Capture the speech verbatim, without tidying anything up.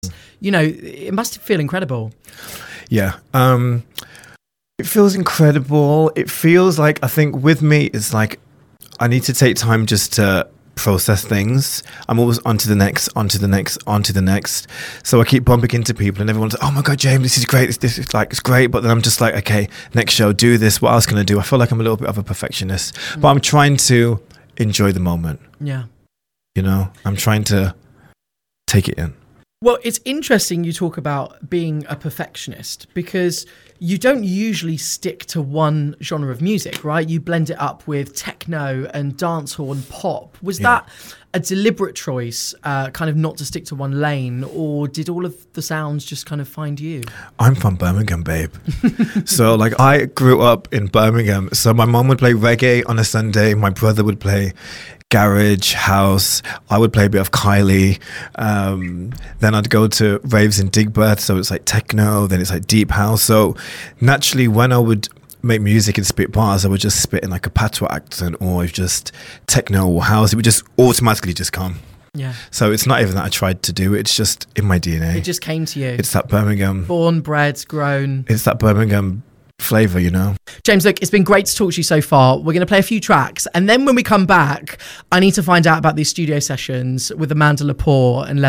You know, it must feel incredible. Yeah. Um, it feels incredible. It feels like, I think with me, it's like I need to take time just to process things. I'm always on to the next, on to the next, on to the next. So I keep bumping into people and everyone's like, oh my God, James, this is great. This, this is like, it's great. But then I'm just like, okay, next show, do this. What else can I do? I feel like I'm a little bit of a perfectionist, mm. but I'm trying to enjoy the moment. Yeah. You know, I'm trying to take it in. Well, it's interesting you talk about being a perfectionist because you don't usually stick to one genre of music, right? You blend it up with techno and dancehall and pop. Was yeah. that a deliberate choice, uh, kind of not to stick to one lane, or did all of the sounds just kind of find you? I'm from Birmingham, babe. So like I grew up in Birmingham. So my mom would play reggae on a Sunday. My brother would play garage, house. I would play a bit of Kylie. Um, then I'd go to raves in Digbeth. So it's like techno, then it's like deep house. So naturally when I would make music and spit bars, I would just spit in like a patois accent or just techno or house. It would just automatically just come. Yeah. So it's not even that I tried to do it. It's just in my D N A. It just came to you. It's that Birmingham. Born, bred, grown. It's that Birmingham flavour, you know. James, look, it's been great to talk to you so far. We're going to play a few tracks, and then when we come back, I need to find out about these studio sessions with Amanda Lepore and